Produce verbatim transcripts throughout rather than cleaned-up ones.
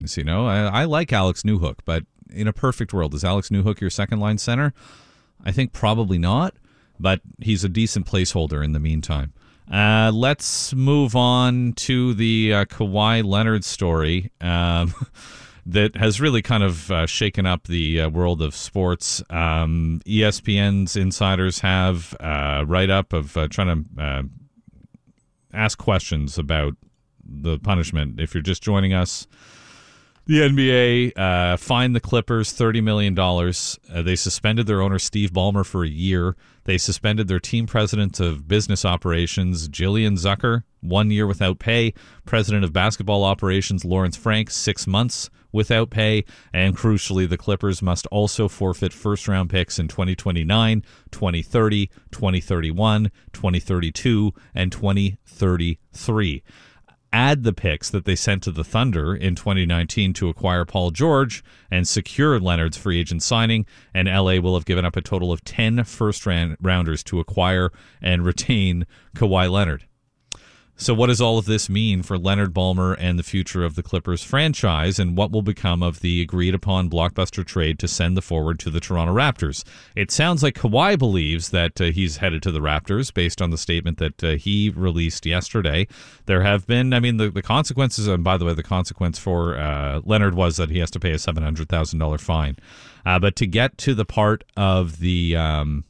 You know, I, I like Alex Newhook, but in a perfect world, is Alex Newhook your second line center? I think probably not, but he's a decent placeholder in the meantime. Uh, let's move on to the uh, Kawhi Leonard story um, that has really kind of uh, shaken up the uh, world of sports. Um, E S P N's insiders have a write-up of uh, trying to uh, ask questions about the punishment. If you're just joining us, the N B A uh, fined the Clippers thirty million dollars. Uh, they suspended their owner, Steve Ballmer, for a year. They suspended their team president of business operations, Jillian Zucker, one year without pay. President of basketball operations, Lawrence Frank, six months without pay. And crucially, the Clippers must also forfeit first-round picks in twenty twenty-nine, twenty thirty, twenty thirty-one, twenty thirty-two, and twenty thirty-three. Add the picks that they sent to the Thunder in twenty nineteen to acquire Paul George and secure Leonard's free agent signing, and L A will have given up a total of ten first-rounders to acquire and retain Kawhi Leonard. So what does all of this mean for Leonard, Ballmer, and the future of the Clippers franchise, and what will become of the agreed-upon blockbuster trade to send the forward to the Toronto Raptors? It sounds like Kawhi believes that uh, he's headed to the Raptors based on the statement that uh, he released yesterday. There have been, I mean, the, the consequences, and by the way, the consequence for uh, Leonard was that he has to pay a seven hundred thousand dollars fine. Uh, but to get to the part of the... Um,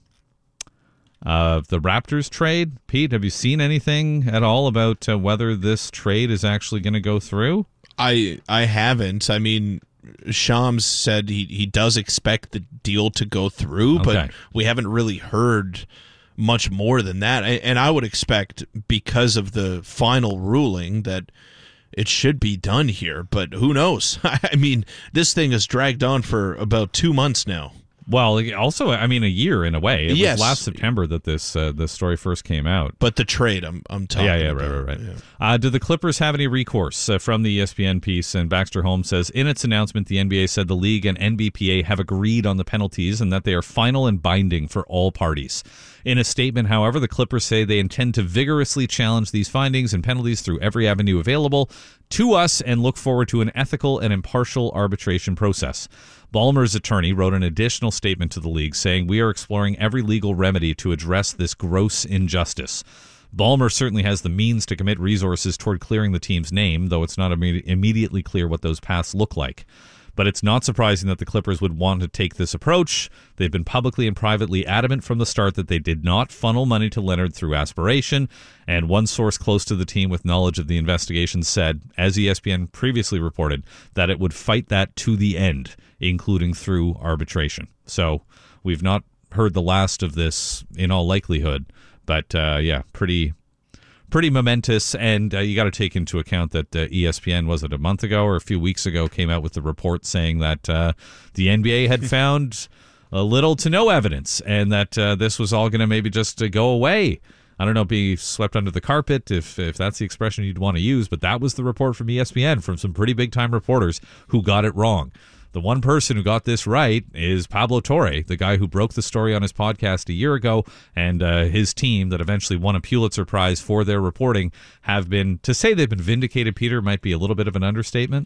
Of the Raptors trade, Pete, have you seen anything at all about uh, whether this trade is actually going to go through? I I haven't. I mean, Shams said he, he does expect the deal to go through, Okay. but we haven't really heard much more than that. And I would expect, because of the final ruling, that it should be done here. But who knows? I mean, this thing has dragged on for about two months now. Well, also, I mean, a year in a way. It yes. was last September that this uh, this story first came out. But the trade, I'm I'm talking yeah, yeah, about. right, right, right. Yeah. Uh, do the Clippers have any recourse uh, from the E S P N piece? And Baxter Holmes says, in its announcement, the N B A said the league and N B P A have agreed on the penalties and that they are final and binding for all parties. In a statement, however, the Clippers say they intend to vigorously challenge these findings and penalties through every avenue available to us and look forward to an ethical and impartial arbitration process. Ballmer's attorney wrote an additional statement to the league saying, we are exploring every legal remedy to address this gross injustice. Ballmer certainly has the means to commit resources toward clearing the team's name, though it's not imme- immediately clear what those paths look like. But it's not surprising that the Clippers would want to take this approach. They've been publicly and privately adamant from the start that they did not funnel money to Leonard through aspiration, and one source close to the team with knowledge of the investigation said, as E S P N previously reported, that it would fight that to the end, including through arbitration. So we've not heard the last of this in all likelihood, but uh, yeah, pretty... Pretty momentous, and uh, you got to take into account that uh, E S P N, was it a month ago or a few weeks ago, came out with the report saying that uh, the N B A had found a little to no evidence, and that uh, this was all going to maybe just uh, go away. I don't know, be swept under the carpet, if if that's the expression you'd want to use, but that was the report from E S P N, from some pretty big-time reporters who got it wrong. The one person who got this right is Pablo Torre, the guy who broke the story on his podcast a year ago, and uh, his team that eventually won a Pulitzer Prize for their reporting have been, to say they've been vindicated, Peter, might be a little bit of an understatement.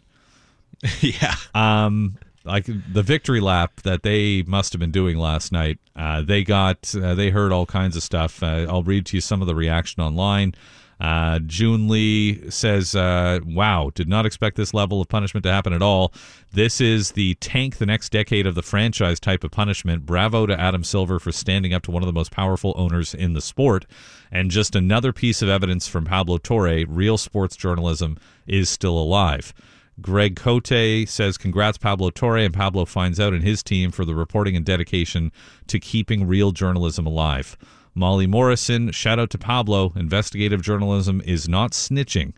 yeah. Um, like the victory lap that they must have been doing last night, uh, they got, uh, they heard all kinds of stuff. Uh, I'll read to you some of the reaction online. Uh, June Lee says, uh, wow, did not expect this level of punishment to happen at all. This is the tank the next decade of the franchise type of punishment. Bravo to Adam Silver for standing up to one of the most powerful owners in the sport. And just another piece of evidence from Pablo Torre, real sports journalism is still alive. Greg Cote says, congrats Pablo Torre, and Pablo finds out in his team for the reporting and dedication to keeping real journalism alive. Molly Morrison, shout out to Pablo. Investigative journalism is not snitching.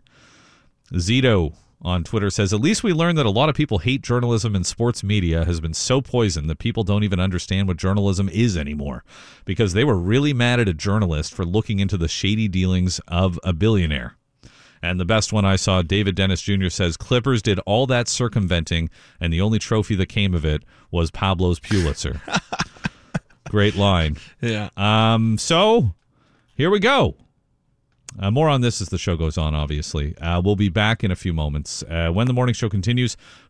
Zito on Twitter says, at least we learned that a lot of people hate journalism, and sports media has been so poisoned that people don't even understand what journalism is anymore, because they were really mad at a journalist for looking into the shady dealings of a billionaire. And the best one I saw, David Dennis Junior says, Clippers did all that circumventing, and the only trophy that came of it was Pablo's Pulitzer. Great line. Yeah. Um. So, here we go. Uh, more on this as the show goes on, obviously. Uh, we'll be back in a few moments. Uh, when the morning show continues,